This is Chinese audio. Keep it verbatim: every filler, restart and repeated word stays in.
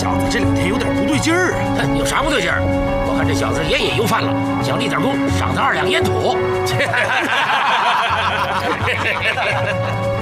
小子这两天有点不对劲儿啊！ 有啥不对劲儿？我看这小子烟瘾又犯了，想立点功，赏他二两烟土。